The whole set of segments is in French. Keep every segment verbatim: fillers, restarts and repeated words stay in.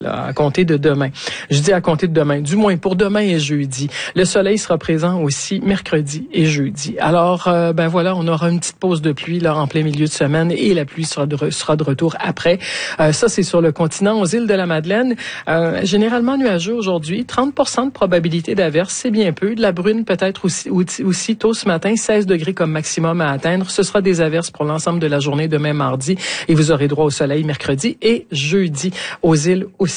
Là, à compter de demain. Je dis à compter de demain, du moins pour demain et jeudi. Le soleil sera présent aussi mercredi et jeudi. Alors, euh, ben voilà, on aura une petite pause de pluie là en plein milieu de semaine et la pluie sera de, sera de retour après. Euh, ça, c'est sur le continent. Aux îles de la Madeleine, euh, généralement nuageux aujourd'hui. trente pour cent de probabilité d'averse, c'est bien peu. De la brune peut-être aussi, aussi tôt ce matin, seize degrés comme maximum à atteindre. Ce sera des averses pour l'ensemble de la journée demain mardi et vous aurez droit au soleil mercredi et jeudi aux îles aussi.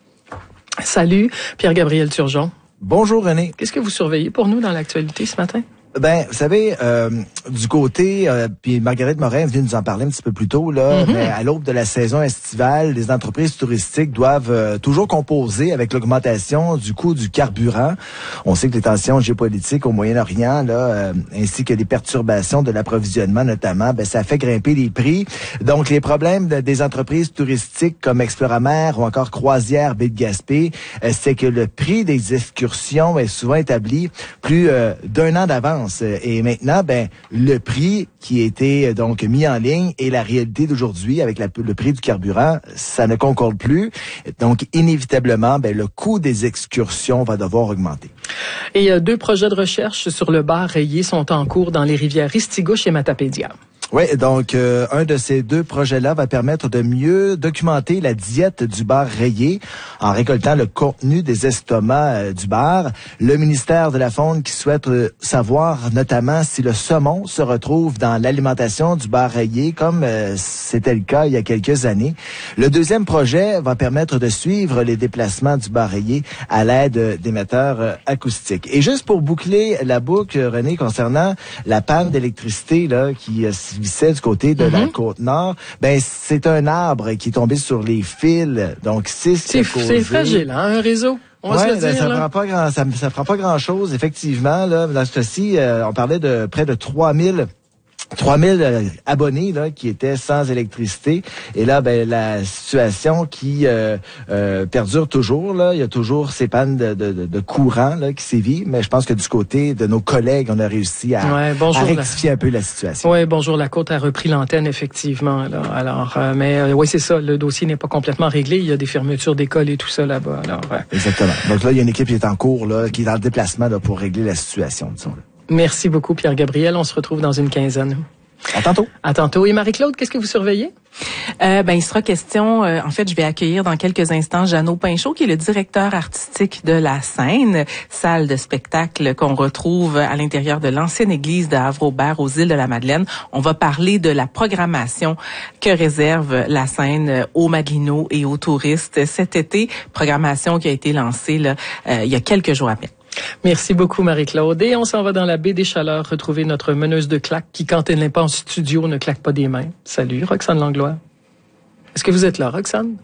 Salut, Pierre-Gabriel Turgeon. Bonjour René. Qu'est-ce que vous surveillez pour nous dans l'actualité ce matin? Ben, vous savez, euh, du côté, euh, puis Marguerite Morin est venue nous en parler un petit peu plus tôt, là, mm-hmm. mais à l'aube de la saison estivale, les entreprises touristiques doivent euh, toujours composer avec l'augmentation du coût du carburant. On sait que les tensions géopolitiques au Moyen-Orient, là, euh, ainsi que les perturbations de l'approvisionnement notamment, ben, ça fait grimper les prix. Donc, les problèmes de, des entreprises touristiques comme Exploramer ou encore Croisière Baie de Gaspé, euh, c'est que le prix des excursions est souvent établi plus euh, d'un an d'avance. Et maintenant, ben le prix qui a été donc mis en ligne et la réalité d'aujourd'hui avec la, le prix du carburant, ça ne concorde plus. Donc, inévitablement, ben le coût des excursions va devoir augmenter. Et euh, deux projets de recherche sur le bar rayé sont en cours dans les rivières Ristigouche et Matapédia. Oui, donc euh, un de ces deux projets-là va permettre de mieux documenter la diète du bar rayé en récoltant le contenu des estomacs euh, du bar. Le ministère de la Faune qui souhaite euh, savoir notamment si le saumon se retrouve dans l'alimentation du bar rayé comme euh, c'était le cas il y a quelques années. Le deuxième projet va permettre de suivre les déplacements du bar rayé à l'aide d'émetteurs euh, acoustiques. Et juste pour boucler la boucle, René, concernant la panne d'électricité là qui euh, vissait du côté de mm-hmm. la Côte-Nord, ben c'est un arbre qui est tombé sur les fils, donc c'est ce qui a causé. C'est fragile, hein, un réseau. On va ouais, se le ben, dire, ça là. prend pas grand, ça, ça prend pas grand chose, effectivement, là. Dans ce cas-ci, euh, on parlait de près de trois mille trois mille euh, abonnés là qui étaient sans électricité et là ben la situation qui euh, euh, perdure toujours là, il y a toujours ces pannes de, de, de courant là qui sévit, mais je pense que du côté de nos collègues on a réussi à, ouais, bonjour, à rectifier la... un peu la situation. Oui, bonjour, la Côte a repris l'antenne effectivement là. Alors euh, mais euh, oui, c'est ça, le dossier n'est pas complètement réglé, il y a des fermetures d'écoles et tout ça là-bas. Alors ouais. Exactement. Donc là il y a une équipe qui est en cours là, qui est en déplacement là pour régler la situation, disons là. Merci beaucoup, Pierre-Gabriel. On se retrouve dans une quinzaine. À tantôt. À tantôt. Et Marie-Claude, qu'est-ce que vous surveillez? Euh, ben, il sera question, euh, en fait, je vais accueillir dans quelques instants Jeannot Pinchot, qui est le directeur artistique de la Seine, salle de spectacle qu'on retrouve à l'intérieur de l'ancienne église de Havre-Aubert aux îles de la Madeleine. On va parler de la programmation que réserve la Seine aux Madelinots et aux touristes cet été, programmation qui a été lancée là, euh, il y a quelques jours à peine. Merci beaucoup, Marie-Claude. Et on s'en va dans la baie des Chaleurs retrouver notre meneuse de claques qui, quand elle n'est pas en studio, ne claque pas des mains. Salut, Roxane Langlois. Est-ce que vous êtes là, Roxane?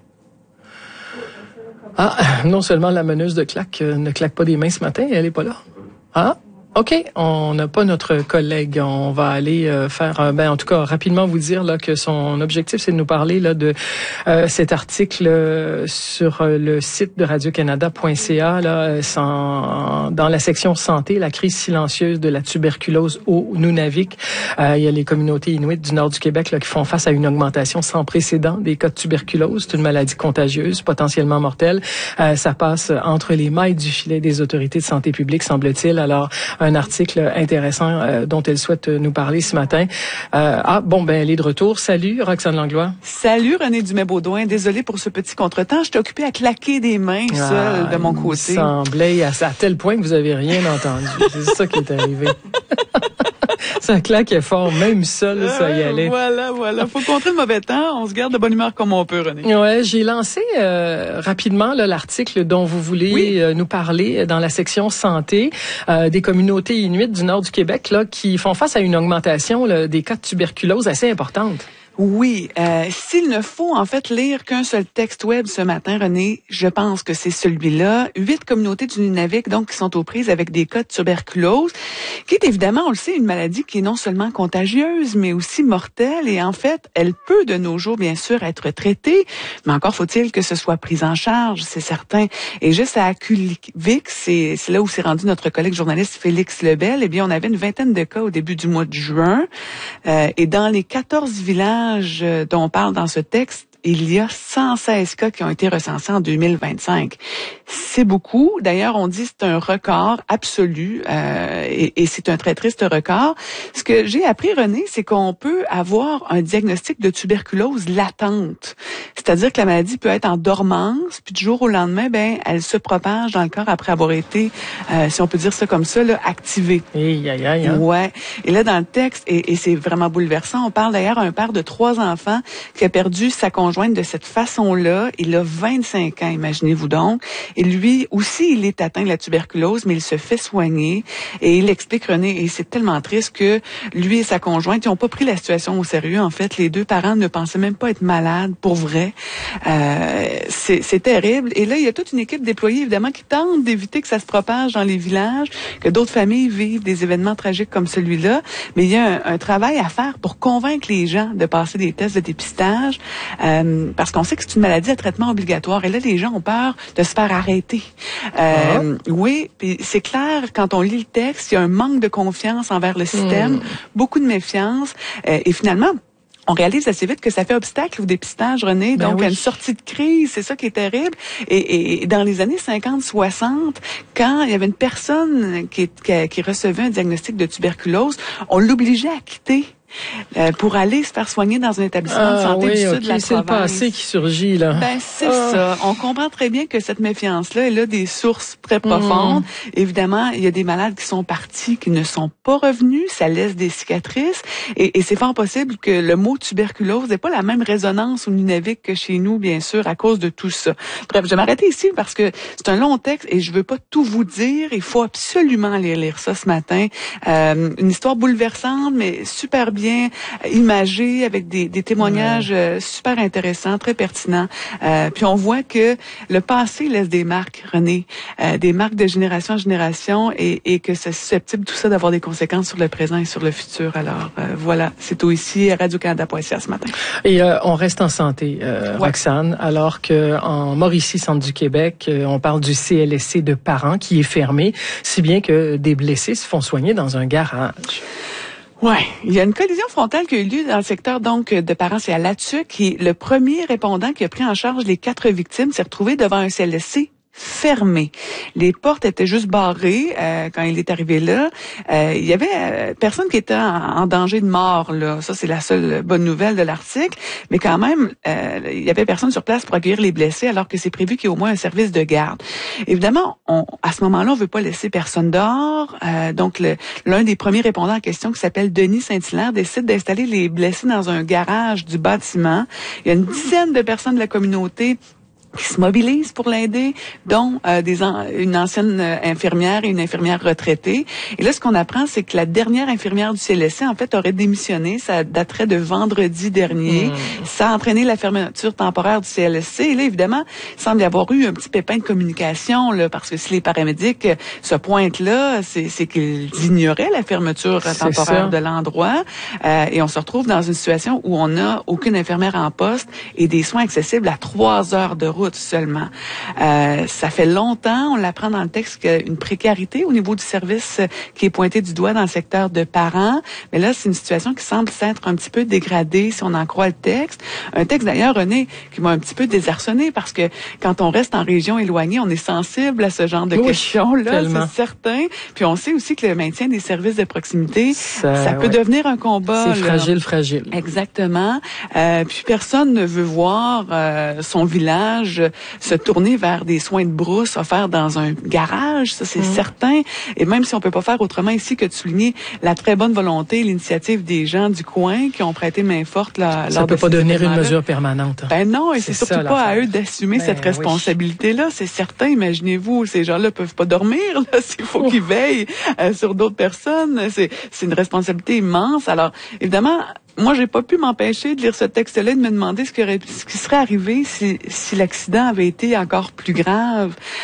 Ah, non seulement la meneuse de claques euh, ne claque pas des mains ce matin, elle est pas là. Ah, OK, on n'a pas notre collègue. On va aller euh, faire, euh, ben en tout cas rapidement vous dire là que son objectif c'est de nous parler là de euh, cet article euh, sur euh, le site de radio canada point c a là, sans, dans la section santé, la crise silencieuse de la tuberculose au Nunavik. Euh, il y a les communautés inuites du nord du Québec là qui font face à une augmentation sans précédent des cas de tuberculose. C'est une maladie contagieuse, potentiellement mortelle. Euh, ça passe entre les mailles du filet des autorités de santé publique, semble-t-il. Alors un article intéressant euh, dont elle souhaite nous parler ce matin. Euh, ah, bon, ben, elle est de retour. Salut, Roxane Langlois. Salut, René Dumais-Baudouin. Désolée pour ce petit contretemps. J'étais occupée à claquer des mains ah, seule de mon côté. Il semblait à, à tel point que vous avez rien entendu. C'est ça qui est arrivé. Ça claquait fort, même seul, ça y allait. Voilà, voilà. Faut contrer le mauvais temps. On se garde de bonne humeur comme on peut, René. Ouais, j'ai lancé euh, rapidement là, l'article dont vous voulez oui. euh, nous parler dans la section santé euh, des communautés inuites du nord du Québec là qui font face à une augmentation là, des cas de tuberculose assez importante. Oui, euh, s'il ne faut en fait lire qu'un seul texte web ce matin, René, je pense que c'est celui-là. Huit communautés du Nunavik, donc, qui sont aux prises avec des cas de tuberculose, qui est évidemment, on le sait, une maladie qui est non seulement contagieuse, mais aussi mortelle. Et en fait, elle peut de nos jours, bien sûr, être traitée, mais encore faut-il que ce soit pris en charge, c'est certain. Et juste à Akuvik, c'est, c'est là où s'est rendu notre collègue journaliste Félix Lebel. Eh bien, on avait une vingtaine de cas au début du mois de juin. Euh, et dans les quatorze villages dont on parle dans ce texte, il y a cent seize cas qui ont été recensés en deux mille vingt-cinq. C'est beaucoup. D'ailleurs, on dit que c'est un record absolu euh, et, et c'est un très triste record. Ce que j'ai appris, René, c'est qu'on peut avoir un diagnostic de tuberculose latente. C'est-à-dire que la maladie peut être en dormance, puis du jour au lendemain, ben, elle se propage dans le corps après avoir été, euh, si on peut dire ça comme ça, là, activée. Aïe, aïe, aïe, hein? Ouais. Et là, dans le texte, et, et c'est vraiment bouleversant, on parle d'ailleurs d'un père de trois enfants qui a perdu sa conjointe de cette façon-là. Il a vingt-cinq ans, imaginez-vous donc. Et lui aussi, il est atteint de la tuberculose, mais il se fait soigner. Et il explique, René, et c'est tellement triste que lui et sa conjointe, ils n'ont pas pris la situation au sérieux. En fait, les deux parents ne pensaient même pas être malades, pour vrai. Euh, c'est, c'est terrible. Et là, il y a toute une équipe déployée, évidemment, qui tente d'éviter que ça se propage dans les villages, que d'autres familles vivent des événements tragiques comme celui-là. Mais il y a un, un travail à faire pour convaincre les gens de passer des tests de dépistage, euh, parce qu'on sait que c'est une maladie à traitement obligatoire. Et là, les gens ont peur de se faire arrêter. Euh, ah. Oui, puis c'est clair, quand on lit le texte, il y a un manque de confiance envers le système, mmh. beaucoup de méfiance. Euh, et finalement, on réalise assez vite que ça fait obstacle au dépistage, René. Ben donc, oui. à une sortie de crise, c'est ça qui est terrible. Et, et dans les années cinquante soixante, quand il y avait une personne qui, qui, qui recevait un diagnostic de tuberculose, on l'obligeait à quitter Euh, pour aller se faire soigner dans un établissement ah, de santé oui, du sud okay. de la c'est province. C'est le passé qui surgit, là. Ben, c'est ah. ça. On comprend très bien que cette méfiance-là, elle a des sources très profondes. Mmh. Évidemment, il y a des malades qui sont partis, qui ne sont pas revenus. Ça laisse des cicatrices. Et, et c'est fort possible que le mot tuberculose n'ait pas la même résonance au Nunavik que chez nous, bien sûr, à cause de tout ça. Bref, je vais m'arrêter ici parce que c'est un long texte et je veux pas tout vous dire. Il faut absolument aller lire ça ce matin. Euh, une histoire bouleversante, mais super bien imagé, avec des, des témoignages ouais. euh, super intéressants, très pertinents. Euh, puis on voit que le passé laisse des marques, René, euh, des marques de génération en génération, et, et que c'est susceptible tout ça d'avoir des conséquences sur le présent et sur le futur. Alors euh, voilà, c'est tout ici à Radio-Canada.ca ce matin. Et euh, on reste en santé, euh, ouais. Roxane, alors que en Mauricie, centre du Québec, euh, on parle du C L S C de Parent qui est fermé, si bien que des blessés se font soigner dans un garage. Ouais, il y a une collision frontale qui a eu lieu dans le secteur donc de Parent, c'est à Latuc, et le premier répondant qui a pris en charge les quatre victimes s'est retrouvé devant un C L S C fermé. Les portes étaient juste barrées euh, quand il est arrivé là. Euh, il y avait euh, personne qui était en, en danger de mort là. Ça c'est la seule bonne nouvelle de l'article. Mais quand même, euh, il y avait personne sur place pour accueillir les blessés, alors que c'est prévu qu'il y ait au moins un service de garde. Évidemment, on, à ce moment-là, on veut pas laisser personne dehors. Euh, donc le, l'un des premiers répondants en question, qui s'appelle Denis Saint-Hilaire, décide d'installer les blessés dans un garage du bâtiment. Il y a une dizaine de personnes de la communauté qui se mobilisent pour l'aider, dont euh, des an- une ancienne euh, infirmière et une infirmière retraitée. Et là, ce qu'on apprend, c'est que la dernière infirmière du C L S C, en fait, aurait démissionné. Ça daterait de vendredi dernier. Mmh. Ça a entraîné la fermeture temporaire du C L S C. Et là, évidemment, il semble y avoir eu un petit pépin de communication, là, parce que si les paramédics se pointent là, c'est, c'est qu'ils ignoraient la fermeture c'est temporaire ça. de l'endroit. Euh, et on se retrouve dans une situation où on n'a aucune infirmière en poste et des soins accessibles à trois heures de route seulement. Euh, ça fait longtemps, on l'apprend dans le texte, qu'il y a une précarité au niveau du service qui est pointée du doigt dans le secteur de Parent. Mais là, c'est une situation qui semble s'être un petit peu dégradée, si on en croit le texte. Un texte, d'ailleurs, René, qui m'a un petit peu désarçonné, parce que quand on reste en région éloignée, on est sensible à ce genre de oui, questions-là, c'est certain. Puis on sait aussi que le maintien des services de proximité, ça, ça peut ouais. devenir un combat. C'est là. fragile, fragile. Exactement. Euh, puis personne ne veut voir euh, son village se tourner vers des soins de brousse offerts dans un garage, ça c'est mmh. certain. Et même si on peut pas faire autrement ici que de souligner la très bonne volonté, l'initiative des gens du coin qui ont prêté main forte là, ça lors peut de pas devenir une mesure permanente. Ben non, et c'est, c'est surtout ça, pas à eux d'assumer ben, cette responsabilité-là. Oui. C'est certain. Imaginez-vous, ces gens-là peuvent pas dormir là, s'il faut oh. qu'ils veillent euh, sur d'autres personnes. C'est, c'est une responsabilité immense. Alors, évidemment, moi, j'ai pas pu m'empêcher de lire ce texte-là et de me demander ce qui, aurait, ce qui serait arrivé si, si l'accident avait été encore plus grave.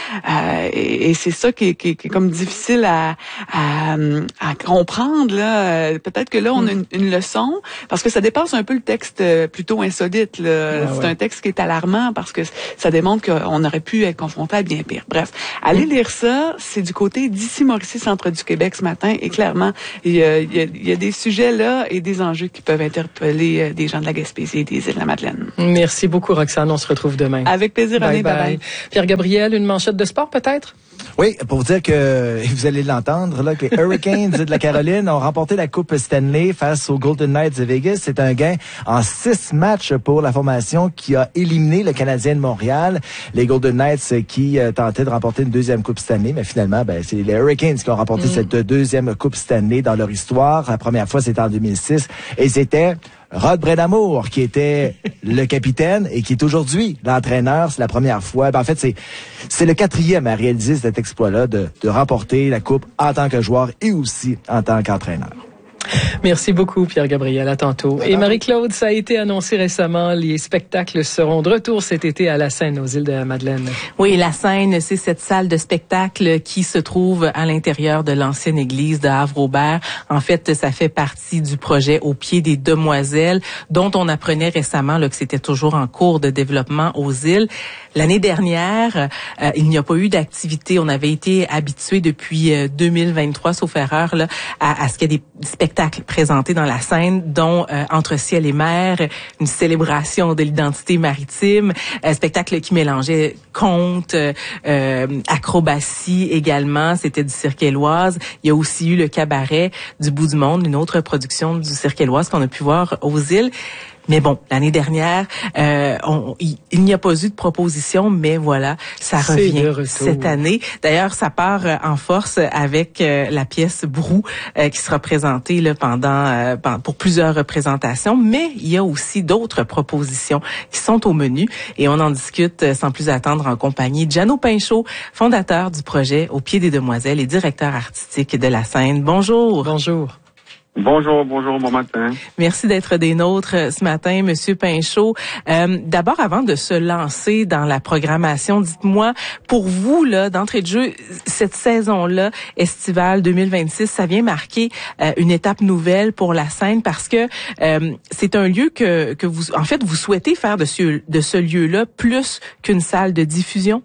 Euh, et, et c'est ça qui est, qui, est, qui est comme difficile à, à, à comprendre. Là. Peut-être que là, on a une, une leçon, parce que ça dépasse un peu le texte plutôt insolite. Là. Ah, c'est ouais. un texte qui est alarmant parce que ça démontre qu'on aurait pu être confronté à bien pire. Bref, allez mm. lire ça. C'est du côté d'ici Mauricie, centre du Québec ce matin. Et clairement, il y a, il y a, il y a des sujets là et des enjeux qui peuvent interpeller des gens de la Gaspésie et des îles de la Madeleine. Merci beaucoup, Roxane. On se retrouve demain. Avec plaisir, René. Bye bye. Pierre-Gabriel, une manchette de sport peut-être? Oui, pour vous dire que, vous allez l'entendre, là, que les Hurricanes de la Caroline ont remporté la Coupe Stanley face aux Golden Knights de Vegas. C'est un gain en six matchs pour la formation qui a éliminé le Canadien de Montréal. Les Golden Knights qui euh, tentaient de remporter une deuxième Coupe Stanley, mais finalement, ben, c'est les Hurricanes qui ont remporté mmh. cette deuxième Coupe Stanley dans leur histoire. La première fois, c'était en deux mille six et c'était Rod Brindamour, qui était le capitaine et qui est aujourd'hui l'entraîneur. C'est la première fois. Ben, en fait, c'est c'est le quatrième à réaliser cet exploit-là de, de remporter la Coupe en tant que joueur et aussi en tant qu'entraîneur. Merci beaucoup, Pierre-Gabriel. À tantôt. Et Marie-Claude, ça a été annoncé récemment, les spectacles seront de retour cet été à la Seine, aux îles de la Madeleine. Oui, la Seine, c'est cette salle de spectacle qui se trouve à l'intérieur de l'ancienne église de Havre-Aubert. En fait, ça fait partie du projet Au pied des demoiselles, dont on apprenait récemment là, que c'était toujours en cours de développement aux îles. L'année dernière, euh, il n'y a pas eu d'activité. On avait été habitués depuis euh, deux mille vingt-trois, sauf erreur, là, à, à ce qu'il y ait des spectacles présentés dans la Seine, dont euh, Entre ciel et mer, une célébration de l'identité maritime, un spectacle qui mélangeait contes, euh, acrobatie également. C'était du Cirque Éloise. Il y a aussi eu le cabaret du Bout du Monde, une autre production du Cirque Éloise qu'on a pu voir aux îles. Mais bon, l'année dernière, euh, on, il, il n'y a pas eu de proposition, mais voilà, ça revient cette année. D'ailleurs, ça part euh, en force avec euh, la pièce Brou euh, qui sera présentée là, pendant euh, pour plusieurs représentations. Mais il y a aussi d'autres propositions qui sont au menu et on en discute euh, sans plus attendre en compagnie de Jeannot Pinchot, fondateur du projet Au pied des demoiselles et directeur artistique de la Seine. Bonjour. Bonjour. Bonjour, bonjour, bon matin. Merci d'être des nôtres ce matin, Monsieur Pinchot. Euh, d'abord, avant de se lancer dans la programmation, dites-moi, pour vous, là, d'entrée de jeu, cette saison-là, estivale deux mille vingt-six, ça vient marquer euh, une étape nouvelle pour la Seine parce que euh, c'est un lieu que, que vous, en fait, vous souhaitez faire de ce, de ce lieu-là plus qu'une salle de diffusion?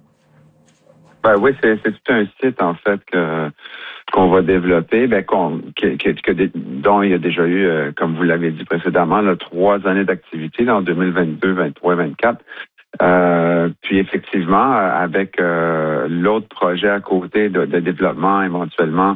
Ben oui, c'est, c'est tout un site, en fait, que qu'on va développer, ben qu'on que, que, que dont il y a déjà eu, euh, comme vous l'avez dit précédemment, là, trois années d'activité en deux mille vingt-deux, vingt-trois, vingt-quatre. Euh, puis effectivement, avec euh, l'autre projet à côté de, de développement éventuellement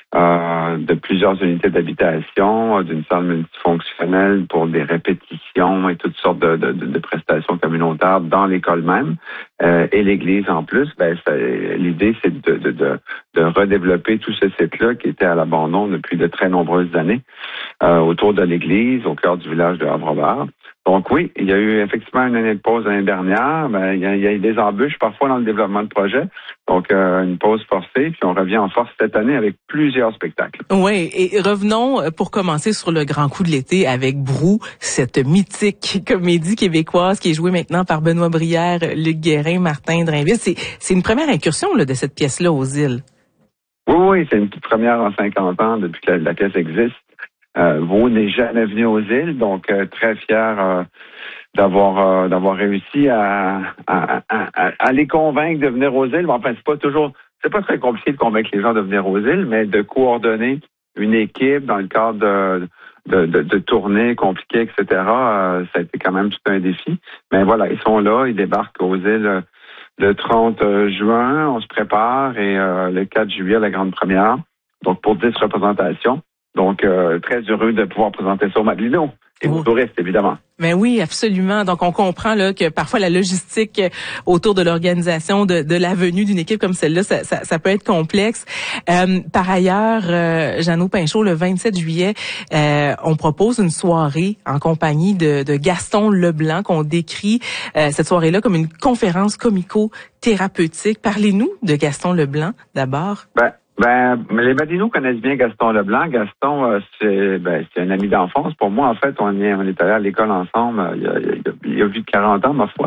euh, de plusieurs unités d'habitation, d'une salle multifonctionnelle pour des répétitions et toutes sortes de, de, de prestations communautaires dans l'école même, euh, et l'église en plus, ben ça, l'idée c'est de, de, de, de redévelopper tout ce site-là qui était à l'abandon depuis de très nombreuses années euh, autour de l'église, au cœur du village de Havre-Aubert. Donc oui, il y a eu effectivement une année de pause l'année dernière. Ben, il, y a, il y a eu des embûches parfois dans le développement de projet. Donc euh, une pause forcée, puis on revient en force cette année avec plusieurs spectacles. Oui, et revenons pour commencer sur le grand coup de l'été avec Brou, cette mythique comédie québécoise qui est jouée maintenant par Benoît Brière, Luc Guérin, Martin Drainville. C'est, c'est une première incursion là, de cette pièce-là aux îles. Oui, oui, c'est une petite première en cinquante ans depuis que la, la pièce existe. Euh, vous n'est jamais venu aux îles, donc euh, très fier euh, d'avoir euh, d'avoir réussi à, à, à, à les convaincre de venir aux îles. Bon, enfin, c'est pas toujours, c'est pas très compliqué de convaincre les gens de venir aux îles, mais de coordonner une équipe dans le cadre de de, de, de tournées compliquées, et cetera. Euh, ça a été quand même tout un défi. Mais voilà, ils sont là, ils débarquent aux îles le trente juin, on se prépare et euh, le quatre juillet la grande première. Donc pour dix représentations. Donc, euh, très heureux de pouvoir présenter ça au Madelino et aux touristes, évidemment. Mais oui, absolument. Donc, on comprend là que parfois la logistique autour de l'organisation de, de la venue d'une équipe comme celle-là, ça, ça, ça peut être complexe. Euh, par ailleurs, euh, Jeannot Pinchot, le vingt-sept juillet, euh, on propose une soirée en compagnie de, de Gaston Leblanc qu'on décrit euh, cette soirée-là comme une conférence comico-thérapeutique. Parlez-nous de Gaston Leblanc, d'abord. Ben, Ben, les Badineaux connaissent bien Gaston Leblanc. Gaston, euh, c'est ben, c'est un ami d'enfance. Pour moi, en fait, on est, on est allé à l'école ensemble il y a, il y a, il y a plus de quarante ans, ma foi.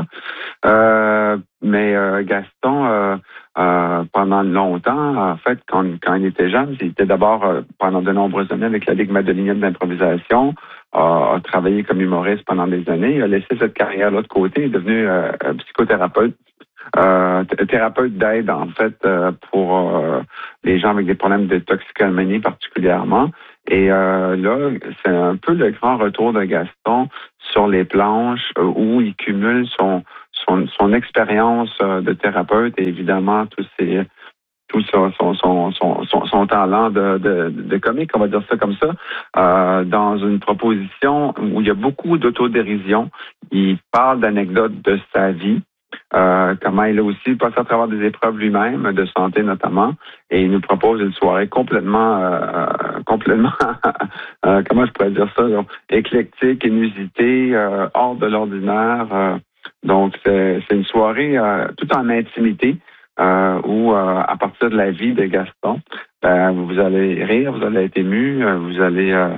Euh, mais euh, Gaston, euh, euh, pendant longtemps, en fait, quand, quand il était jeune, il était d'abord euh, pendant de nombreuses années avec la Ligue madeleinienne d'improvisation, a, a travaillé comme humoriste pendant des années. Il a laissé cette carrière-là de côté, il est devenu euh, psychothérapeute. Euh, thérapeute d'aide, en fait, euh, pour euh, les gens avec des problèmes de toxicomanie particulièrement. Et euh, là, c'est un peu le grand retour de Gaston sur les planches euh, où il cumule son son, son expérience euh, de thérapeute et évidemment tous ses tout son son son son, son, son talent de, de de comique, on va dire ça comme ça, euh, dans une proposition où il y a beaucoup d'autodérision. Il parle d'anecdotes de sa vie. Euh, comment il a aussi passé à travers des épreuves lui-même, de santé notamment, et il nous propose une soirée complètement, euh, complètement, euh, comment je pourrais dire ça, donc, éclectique, inusitée, euh, hors de l'ordinaire. Euh, donc, c'est, c'est une soirée euh, tout en intimité, euh, où euh, à partir de la vie de Gaston, ben, vous allez rire, vous allez être ému, vous allez... Euh,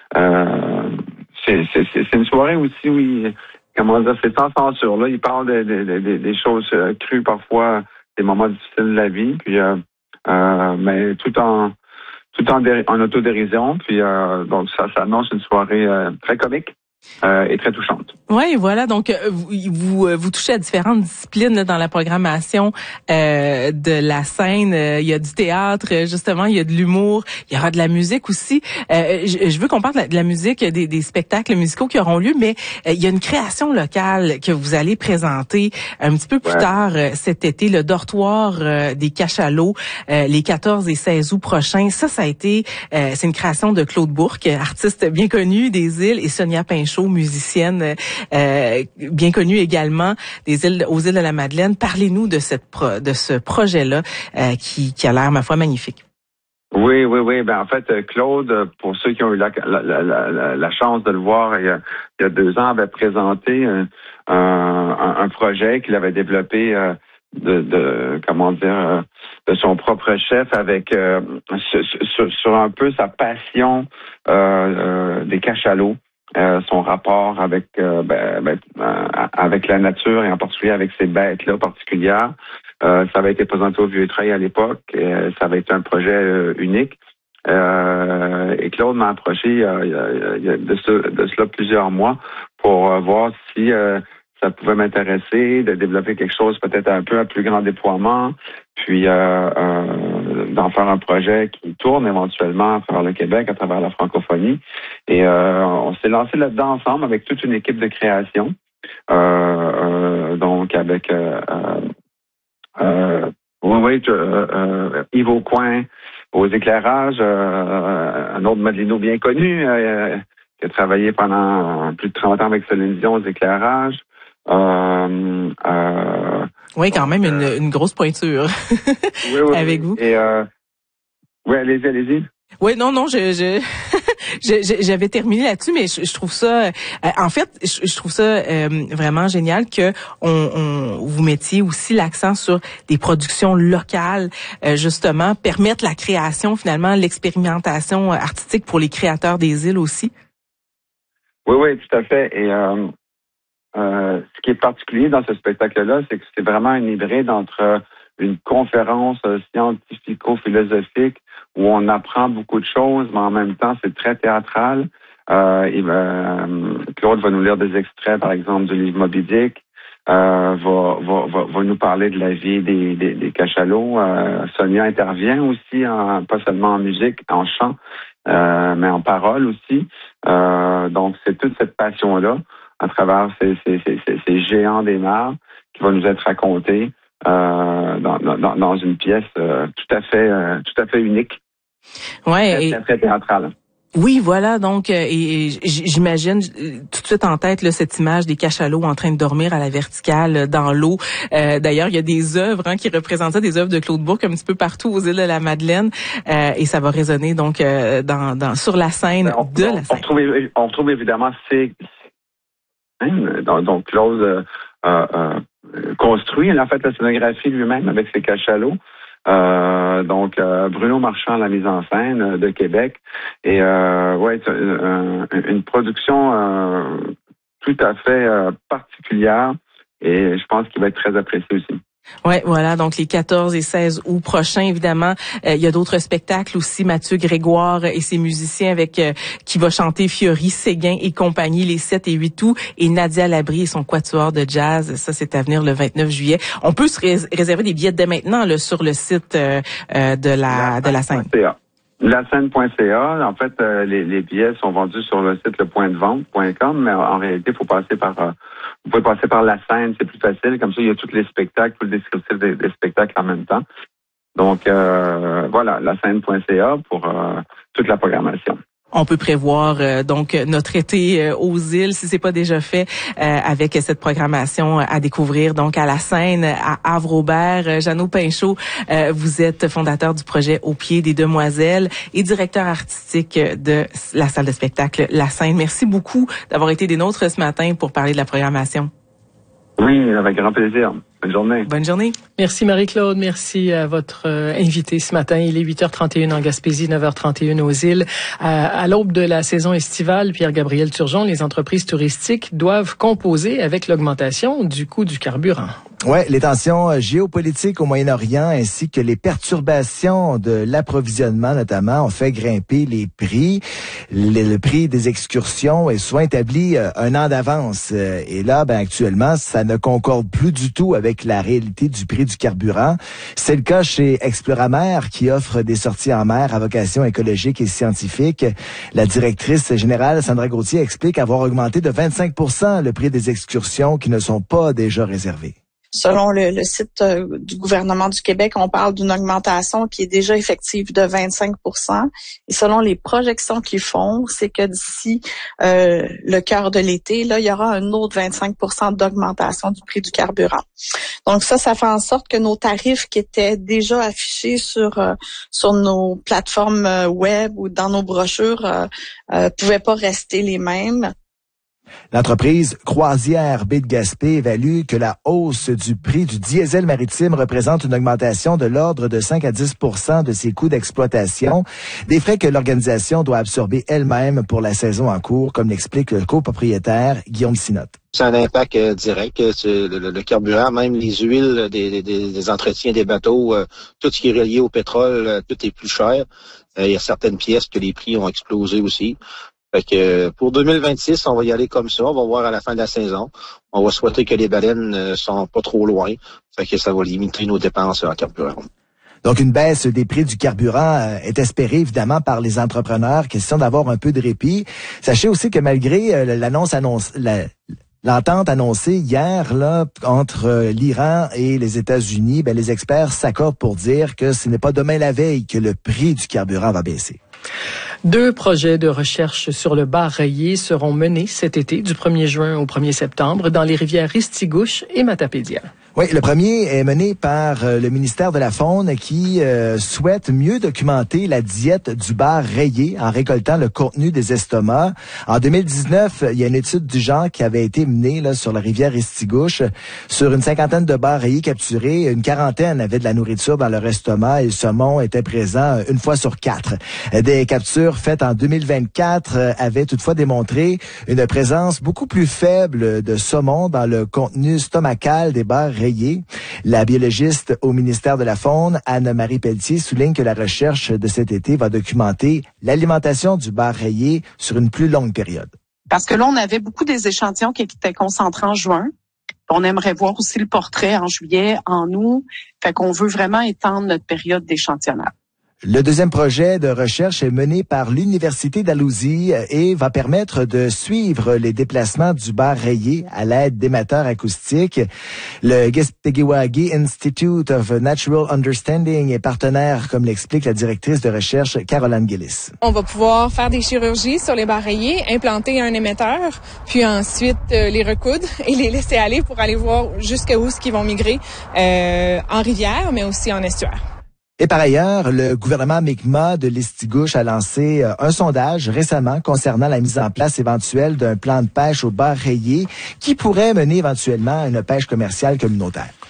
euh, c'est, c'est, c'est une soirée aussi où il... Comment dire, c'est sans censure. Là, il parle de, de, de, des choses euh, crues parfois, des moments difficiles de la vie, puis euh, euh, mais tout en tout en, déri- en autodérision. Puis euh, donc ça, ça annonce une soirée euh, très comique euh, et très touchante. Oui, voilà. Donc, vous, vous vous touchez à différentes disciplines là, dans la programmation euh, de la scène. Il y a du théâtre, justement, il y a de l'humour, il y aura de la musique aussi. Euh, je, je veux qu'on parle de la, de la musique, des, des spectacles musicaux qui auront lieu, mais euh, il y a une création locale que vous allez présenter un petit peu plus ouais. tard euh, cet été, le dortoir euh, des Cachalots, euh, les quatorze et seize août prochains. Ça, ça a été, euh, c'est une création de Claude Bourque, artiste bien connu des îles, et Sonia Pinchot, musicienne Euh, bien connu également des îles aux îles de la Madeleine. Parlez-nous de cette pro, de ce projet-là euh, qui, qui a l'air ma foi magnifique. Oui, oui, oui. Ben en fait, Claude, pour ceux qui ont eu la, la, la, la, la chance de le voir il y a, il y a deux ans, avait présenté un, un, un projet qu'il avait développé euh, de, de comment dire de son propre chef avec euh, sur, sur un peu sa passion euh, euh, des cachalots. Euh, son rapport avec euh, ben, ben, euh, avec la nature et en particulier avec ces bêtes-là particulières. Euh, ça avait été présenté au Vieux-Treuil à l'époque. Euh, ça avait été un projet euh, unique. Euh, et Claude m'a approché euh, il y a de, ce, de cela plusieurs mois pour euh, voir si euh, ça pouvait m'intéresser, de développer quelque chose peut-être un peu à plus grand déploiement, puis euh, euh, d'en faire un projet qui tourne éventuellement à travers le Québec, à travers la francophonie. Et euh, on s'est lancé là-dedans ensemble avec toute une équipe de création. Euh, euh, donc avec euh, euh, oui, oui, euh, euh, Yves Aucoin aux éclairages, euh, un autre Madelino bien connu euh, qui a travaillé pendant plus de trente ans avec Céline Dion aux éclairages. Euh, euh, oui, quand même une, une grosse pointure oui, oui, avec vous. Et euh, oui, allez-y, allez-y. Oui, non, non, je, je, je j'avais terminé là-dessus, mais je, je trouve ça, euh, en fait, je, je trouve ça euh, vraiment génial que on, on vous mettiez aussi l'accent sur des productions locales, euh, justement, permettre la création, finalement, l'expérimentation artistique pour les créateurs des îles aussi. Oui, oui, tout à fait. Et euh, euh, ce qui est particulier dans ce spectacle-là, c'est que c'est vraiment un hybride entre une conférence scientifico-philosophique où on apprend beaucoup de choses, mais en même temps, c'est très théâtral. Euh, et, euh, Claude va nous lire des extraits, par exemple, du livre Moby Dick, euh, va, va, va, va nous parler de la vie des, des, des cachalots. Euh, Sonia intervient aussi, en, pas seulement en musique, en chant, euh, mais en parole aussi. Euh, donc, c'est toute cette passion-là, à travers ces, ces, ces, ces géants des mers, qui va nous être racontée euh, dans, dans, dans une pièce euh, tout à fait, euh, tout à fait unique. Ouais, très, et... très, très théâtrale. Oui, voilà, donc, et, et j'imagine tout de suite en tête là, cette image des cachalots en train de dormir à la verticale dans l'eau. Euh, d'ailleurs, il y a des œuvres hein, qui représentent ça, des œuvres de Claude Bourque un petit peu partout aux îles de la Madeleine, euh, et ça va résonner donc euh, dans, dans sur la scène on, de on, la scène. On retrouve, on retrouve évidemment ces, donc, donc Claude euh, euh, construit en fait la scénographie lui-même avec ses cachalots. Euh, donc, euh, Bruno Marchand à la mise en scène euh, de Québec. Et euh, ouais, c'est une, une production euh, tout à fait euh, particulière. Et je pense qu'il va être très apprécié aussi. Ouais, voilà, donc les quatorze et seize août prochains, évidemment. Euh, il y a d'autres spectacles aussi, Mathieu Grégoire et ses musiciens avec euh, qui va chanter Fiori, Séguin et compagnie les sept et huit août, et Nadia Labrie et son quatuor de jazz. Ça, c'est à venir le vingt-neuf juillet. On peut se rés- réserver des billets dès maintenant là, sur le site euh, euh, de la, la de la scène. La scène point c a. En fait, euh, les, les billets sont vendus sur le site le point de vente point com, mais en réalité, il faut passer par euh, vous pouvez passer par la scène, c'est plus facile. Comme ça, il y a tous les spectacles, tout le descriptif des, des spectacles en même temps. Donc euh, voilà, la scène point c a pour euh, toute la programmation. On peut prévoir euh, donc notre été euh, aux îles, si c'est pas déjà fait, euh, avec cette programmation à découvrir donc à la scène à Havre-Aubert. Euh, Jeannot Pinchot, euh, vous êtes fondateur du projet Au pied des demoiselles et directeur artistique de la salle de spectacle La Scène. Merci beaucoup d'avoir été des nôtres ce matin pour parler de la programmation. Oui, avec grand plaisir. Bonne journée. Bonne journée. Merci Marie-Claude. Merci à votre euh, invité ce matin. Il est huit heures trente et une en Gaspésie, neuf heures trente et une aux îles. À, à l'aube de la saison estivale, Pierre-Gabriel Turgeon, les entreprises touristiques doivent composer avec l'augmentation du coût du carburant. Ouais, les tensions géopolitiques au Moyen-Orient ainsi que les perturbations de l'approvisionnement notamment ont fait grimper les prix. Le, le prix des excursions est souvent établi euh, un an d'avance. Euh, et là, ben actuellement, ça ne concorde plus du tout avec la réalité du prix du carburant. C'est le cas chez Exploramer qui offre des sorties en mer à vocation écologique et scientifique. La directrice générale, Sandra Gauthier, explique avoir augmenté de vingt-cinq pour cent le prix des excursions qui ne sont pas déjà réservées. Selon le, le site euh, du gouvernement du Québec, on parle d'une augmentation qui est déjà effective de vingt-cinq pour cent. Et selon les projections qu'ils font, c'est que d'ici euh, le cœur de l'été, là, il y aura un autre vingt-cinq pour cent d'augmentation du prix du carburant. Donc ça, ça fait en sorte que nos tarifs qui étaient déjà affichés sur euh, sur nos plateformes euh, web ou dans nos brochures euh, euh, pouvaient pas rester les mêmes. L'entreprise Croisière Baie de Gaspé évalue que la hausse du prix du diesel maritime représente une augmentation de l'ordre de cinq à dix pour cent de ses coûts d'exploitation, des frais que l'organisation doit absorber elle-même pour la saison en cours, comme l'explique le copropriétaire Guillaume Sinotte. C'est un impact euh, direct. Le, le, le carburant, même les huiles des, des, des entretiens des bateaux, euh, tout ce qui est relié au pétrole, euh, tout est plus cher. Euh, il y a certaines pièces que les prix ont explosé aussi. Fait que pour deux mille vingt-six, on va y aller comme ça. On va voir à la fin de la saison. On va souhaiter que les baleines ne sont pas trop loin. Fait que ça va limiter nos dépenses en carburant. Donc, une baisse des prix du carburant est espérée, évidemment, par les entrepreneurs. Question d'avoir un peu de répit. Sachez aussi que malgré l'annonce annonce, la, l'entente annoncée hier là entre l'Iran et les États-Unis, ben, les experts s'accordent pour dire que ce n'est pas demain la veille que le prix du carburant va baisser. Deux projets de recherche sur le bar rayé seront menés cet été, du premier juin au premier septembre, dans les rivières Ristigouche et Matapédia. Oui, le premier est mené par euh, le ministère de la Faune qui euh, souhaite mieux documenter la diète du bar rayé en récoltant le contenu des estomacs. En deux mille dix-neuf, il y a une étude du genre qui avait été menée là sur la rivière Ristigouche. Sur une cinquantaine de bars rayés capturés, une quarantaine avaient de la nourriture dans leur estomac et le saumon était présent une fois sur quatre. Des captures faites en deux mille vingt-quatre avaient toutefois démontré une présence beaucoup plus faible de saumon dans le contenu stomacal des bars rayés. La biologiste au ministère de la Faune, Anne-Marie Pelletier, souligne que la recherche de cet été va documenter l'alimentation du bar rayé sur une plus longue période. Parce que là, on avait beaucoup des échantillons qui étaient concentrés en juin. On aimerait voir aussi le portrait en juillet, en août. Fait qu'on veut vraiment étendre notre période d'échantillonnage. Le deuxième projet de recherche est mené par l'Université d'Alousie et va permettre de suivre les déplacements du bar rayé à l'aide d'émetteurs acoustiques. Le Gespegiwagi Institute of Natural Understanding est partenaire, comme l'explique la directrice de recherche Caroline Gillis. On va pouvoir faire des chirurgies sur les bars rayés, implanter un émetteur, puis ensuite euh, les recoudre et les laisser aller pour aller voir jusqu'où ce qu'ils vont migrer euh, en rivière, mais aussi en estuaire. Et par ailleurs, le gouvernement Mi'kmaq de l'Estigouche a lancé un sondage récemment concernant la mise en place éventuelle d'un plan de pêche au bar rayé qui pourrait mener éventuellement à une pêche commerciale communautaire.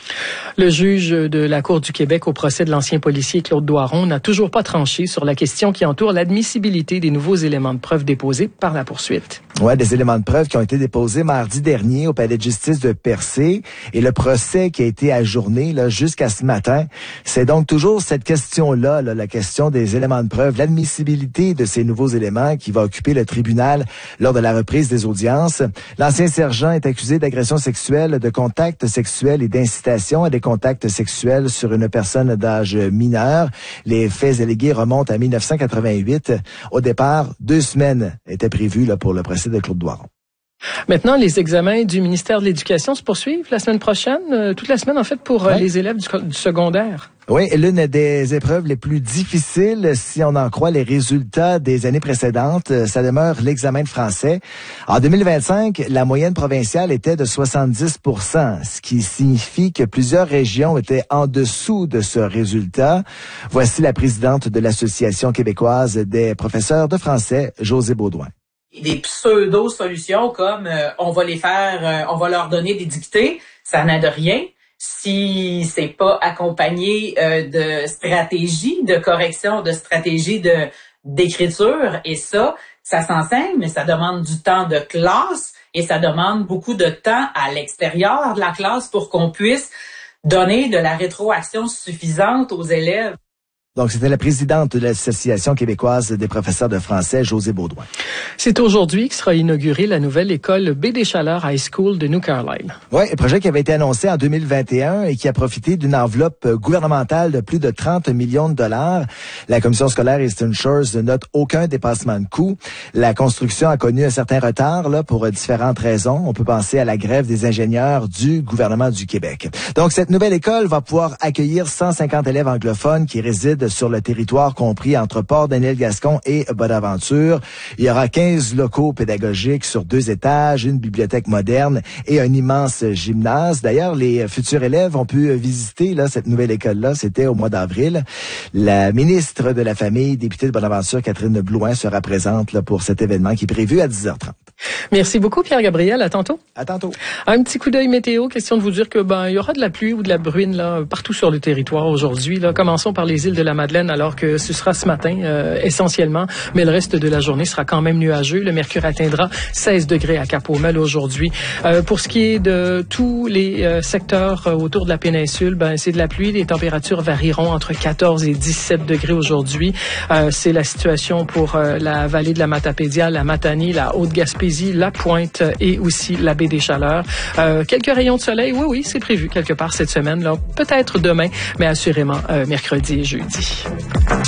Le juge de la Cour du Québec au procès de l'ancien policier Claude Doiron n'a toujours pas tranché sur la question qui entoure l'admissibilité des nouveaux éléments de preuve déposés par la poursuite. Ouais, des éléments de preuve qui ont été déposés mardi dernier au palais de justice de Percé et le procès qui a été ajourné là jusqu'à ce matin. C'est donc toujours cette question-là, là, la question des éléments de preuve, l'admissibilité de ces nouveaux éléments qui va occuper le tribunal lors de la reprise des audiences. L'ancien sergent est accusé d'agression sexuelle, de contact sexuel et d'incitation à des contacts sexuels sur une personne d'âge mineur. Les faits allégués remontent à mille neuf cent quatre-vingt-huit. Au départ, deux semaines étaient prévues là, pour le procès de Claude Doiron. Maintenant, les examens du ministère de l'Éducation se poursuivent la semaine prochaine, euh, toute la semaine en fait pour euh, ouais. les élèves du, du secondaire. Oui, l'une des épreuves les plus difficiles, si on en croit les résultats des années précédentes, ça demeure l'examen de français. En deux mille vingt-cinq, la moyenne provinciale était de soixante-dix pour cent, ce qui signifie que plusieurs régions étaient en dessous de ce résultat. Voici la présidente de l'Association québécoise des professeurs de français, Josée Baudouin. Des pseudo-solutions comme euh, on va les faire, euh, on va leur donner des dictées, ça n'aide rien. Si c'est pas accompagné euh, de stratégies de correction, de stratégies de d'écriture, et ça, ça s'enseigne, mais ça demande du temps de classe et ça demande beaucoup de temps à l'extérieur de la classe pour qu'on puisse donner de la rétroaction suffisante aux élèves. Donc, c'était la présidente de l'Association québécoise des professeurs de français, Josée Baudouin. C'est aujourd'hui que sera inaugurée la nouvelle école Baie des Chaleurs High School de New Carlisle. Oui, un projet qui avait été annoncé en deux mille vingt et un et qui a profité d'une enveloppe gouvernementale de plus de trente millions de dollars. La commission scolaire Eastern Shores ne note aucun dépassement de coût. La construction a connu un certain retard là pour différentes raisons. On peut penser à la grève des ingénieurs du gouvernement du Québec. Donc, cette nouvelle école va pouvoir accueillir cent cinquante élèves anglophones qui résident sur le territoire compris entre Port-Daniel-Gascon et Bonaventure. Il y aura quinze locaux pédagogiques sur deux étages, une bibliothèque moderne et un immense gymnase. D'ailleurs, les futurs élèves ont pu visiter là cette nouvelle école-là. C'était au mois d'avril. La ministre de la Famille, députée de Bonaventure, Catherine Blouin, sera présente là, pour cet événement qui est prévu à dix heures trente. Merci beaucoup, Pierre-Gabriel. À tantôt. À tantôt. Un petit coup d'œil météo. Question de vous dire que ben il y aura de la pluie ou de la bruine là partout sur le territoire aujourd'hui. Là, commençons par les îles de la Madeleine, alors que ce sera ce matin euh, essentiellement, mais le reste de la journée sera quand même nuageux. Le mercure atteindra seize degrés à Cap-Haumel aujourd'hui. Euh, pour ce qui est de tous les euh, secteurs euh, autour de la péninsule, ben c'est de la pluie. Les températures varieront entre quatorze et dix-sept degrés aujourd'hui. Euh, c'est la situation pour euh, la vallée de la Matapédia, la Matanie, la Haute-Gaspésie, la Pointe et aussi la baie des Chaleurs. Euh, quelques rayons de soleil, oui, oui, c'est prévu quelque part cette semaine, là, peut-être demain, mais assurément euh, mercredi et jeudi.